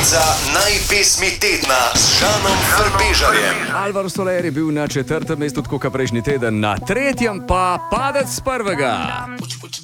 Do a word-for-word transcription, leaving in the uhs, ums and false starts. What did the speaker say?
Trojica najpesmi tedna s Žanom Frpežarjem. Alvaro Soler je bil na četrtem mestu, tako kot prejšnji teden, na tretjem pa padec z prvega.